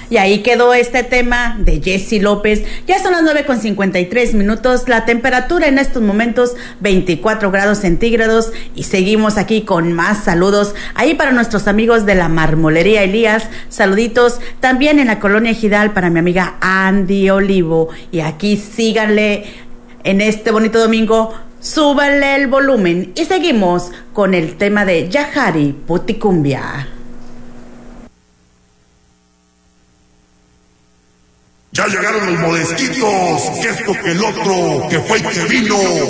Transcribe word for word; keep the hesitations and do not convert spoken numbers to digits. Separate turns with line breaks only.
Y ahí quedó este tema de Jessie López. Ya son las nueve con cincuenta y tres minutos. La temperatura en estos momentos veinticuatro grados centígrados. Y seguimos aquí con más saludos. Ahí para nuestros amigos de la Marmolería Elías. Saluditos. También en la Colonia Ejidal para mi amiga Andy Olivo. Y aquí síganle en este bonito domingo. Súbanle el volumen. Y seguimos con el tema de Yajari Puticumbia.
Ya llegaron los modestitos, que esto que el otro, que fue y que vino.